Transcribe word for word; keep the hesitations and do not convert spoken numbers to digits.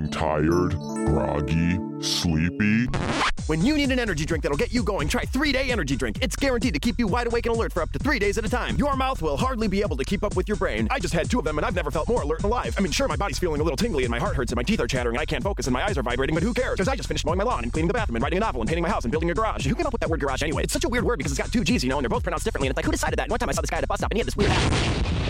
feeling tired, groggy, sleepy? When you need an energy drink that'll get you going, try three day Energy Drink. It's guaranteed to keep you wide awake and alert for up to three days at a time. Your mouth will hardly be able to keep up with your brain. I just had two of them, and I've never felt more alert and alive. I mean, sure, my body's feeling a little tingly, and my heart hurts, and my teeth are chattering, and I can't focus, and my eyes are vibrating, but who cares? Because I just finished mowing my lawn and cleaning the bathroom and writing a novel and painting my house and building a garage. Who came up with that word garage anyway? It's such a weird word because it's got two G's, you know, and they're both pronounced differently, and it's like, who decided that? And one time I saw this guy at a bus stop, and he had this weird hat.